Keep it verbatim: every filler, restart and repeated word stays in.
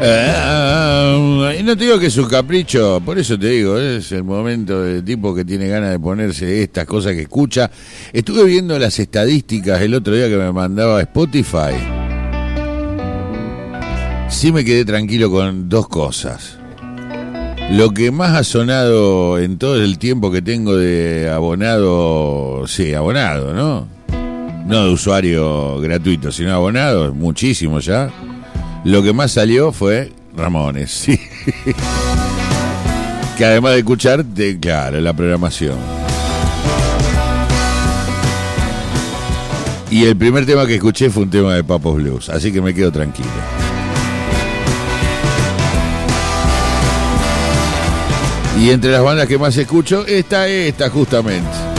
Eh, y no te digo que es un capricho, por eso te digo, es el momento del tipo que tiene ganas de ponerse estas cosas que escucha. Estuve viendo las estadísticas el otro día que me mandaba Spotify. Sí me quedé tranquilo con dos cosas. Lo que más ha sonado en todo el tiempo que tengo de abonado, sí, abonado, ¿no? No de usuario gratuito, sino abonado, muchísimo ya. Lo que más salió fue Ramones, sí. Que además de escucharte, claro, la programación. Y el primer tema que escuché fue un tema de Papos Blues, así que me quedo tranquilo. Y entre las bandas que más escucho, está esta justamente.